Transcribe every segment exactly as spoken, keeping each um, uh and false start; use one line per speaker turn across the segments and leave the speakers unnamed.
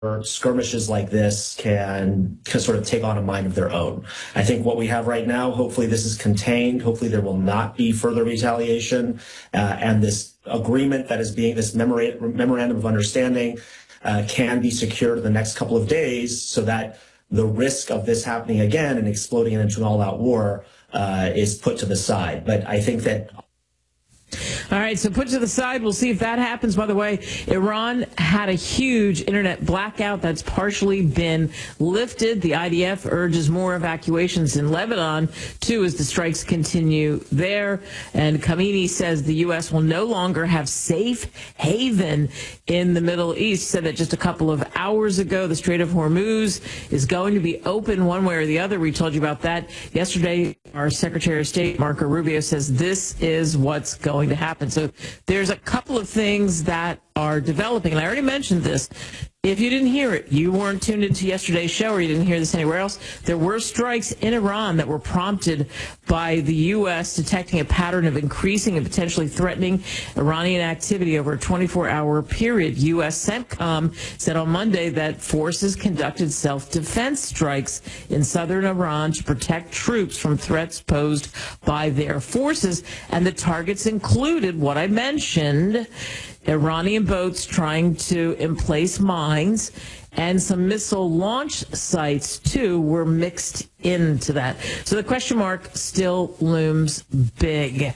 skirmishes like this can, can sort of take on a mind of their own. I think what we have right now, hopefully this is contained. Hopefully there will not be further retaliation. Uh, and this agreement that is being, this memorandum of understanding uh, can be secured in the next couple of days so that the risk of this happening again and exploding into an all-out war uh, is put to the side. But I think that
All right, so put to the side. We'll see if that happens. By the way, Iran had a huge internet blackout that's partially been lifted. The I D F urges more evacuations in Lebanon, too, as the strikes continue there. And Khamenei says the U S will no longer have safe haven in the Middle East. Said that just a couple of hours ago. The Strait of Hormuz is going to be open one way or the other. We told you about that yesterday. Our Secretary of State, Marco Rubio, says this is what's going to happen. So there's a couple of things that are developing, and I already mentioned this. If you didn't hear it, you weren't tuned into yesterday's show, or you didn't hear this anywhere else, there were strikes in Iran that were prompted by the U S detecting a pattern of increasing and potentially threatening Iranian activity over a twenty-four hour period. U S CENTCOM said on Monday that forces conducted self-defense strikes in southern Iran to protect troops from threats posed by their forces, and the targets included what I mentioned: Iranian boats trying to emplace mines, and some missile launch sites, too, were mixed into that. So the question mark still looms big.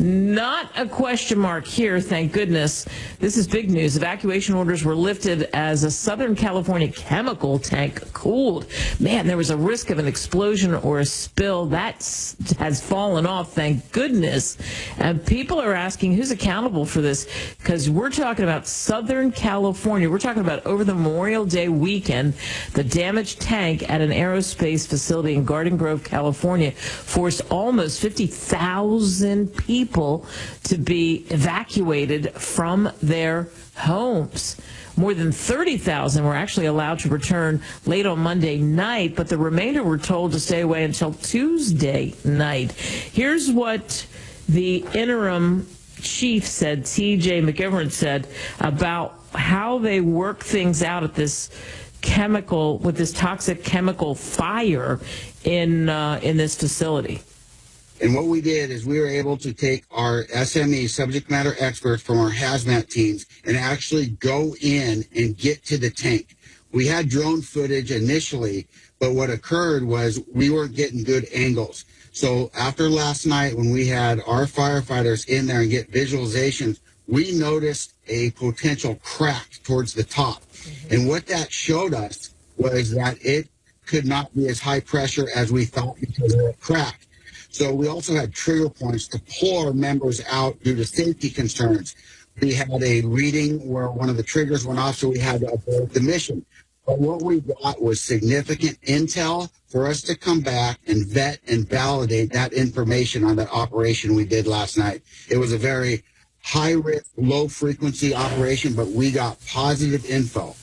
Not a question mark here, thank goodness. This is big news. Evacuation orders were lifted as a Southern California chemical tank cooled. Man, there was a risk of an explosion or a spill. That has fallen off, thank goodness. And people are asking who's accountable for this, because we're talking about Southern California. We're talking about over the Memorial Day weekend, the damaged tank at an aerospace facility in Garden Grove, California, forced almost fifty thousand people to be evacuated from their homes. More than thirty thousand were actually allowed to return late on Monday night, but the remainder were told to stay away until Tuesday night. Here's what the interim chief said, T J McGivern said, about how they work things out at this chemical, with this toxic chemical fire in uh, in this facility.
And what we did is we were able to take our S M E, subject matter experts from our hazmat teams, and actually go in and get to the tank. We had drone footage initially, but what occurred was we weren't getting good angles. So after last night, when we had our firefighters in there and get visualizations, we noticed a potential crack towards the top. Mm-hmm. And what that showed us was that it could not be as high pressure as we thought because of the crack. So we also had trigger points to pull our members out due to safety concerns. We had a reading where one of the triggers went off, so we had to abort the mission. But what we got was significant intel for us to come back and vet and validate that information on that operation we did last night. It was a very high-risk, low-frequency operation, but we got positive info.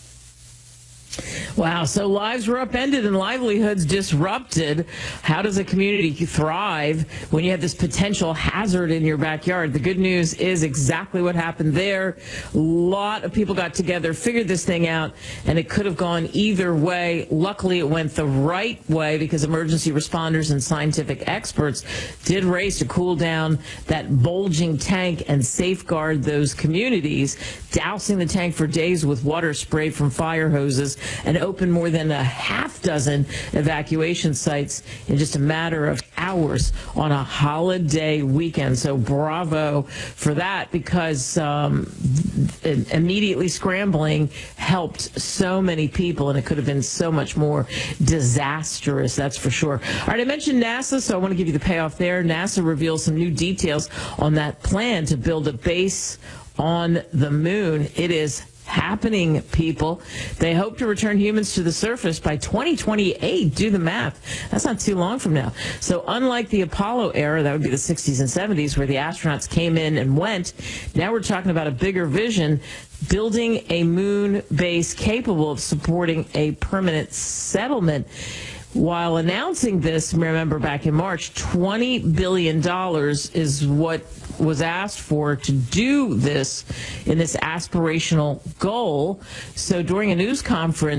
Wow, so lives were upended and livelihoods disrupted. How does a community thrive when you have this potential hazard in your backyard? The good news is exactly what happened there. A lot of people got together, figured this thing out, and it could have gone either way. Luckily, it went the right way because emergency responders and scientific experts did race to cool down that bulging tank and safeguard those communities, dousing the tank for days with water sprayed from fire hoses, and opened more than a half dozen evacuation sites in just a matter of hours on a holiday weekend. So bravo for that, because um, immediately scrambling helped so many people, and it could have been so much more disastrous, that's for sure. All right, I mentioned NASA, so I want to give you the payoff there. NASA reveals some new details on that plan to build a base on the moon. It is happening, people. They hope to return humans to the surface by twenty twenty-eight. Do the math. That's not too long from now. So unlike the Apollo era, that would be the sixties and seventies, where the astronauts came in and went, now we're talking about a bigger vision, building a moon base capable of supporting a permanent settlement. While announcing this, remember back in March, twenty billion dollars is what was asked for to do this in this aspirational goal. So during a news conference,